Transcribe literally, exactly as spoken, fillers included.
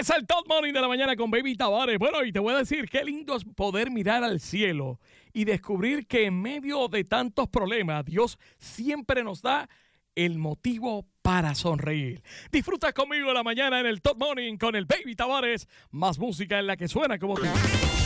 Es el Top Morning de la mañana con Baby Tavares. Bueno, y te voy a decir, qué lindo es poder mirar al cielo y descubrir que en medio de tantos problemas, Dios siempre nos da el motivo para sonreír. Disfruta conmigo la mañana en el Top Morning con el Baby Tavares. Más música en la que suena como tú.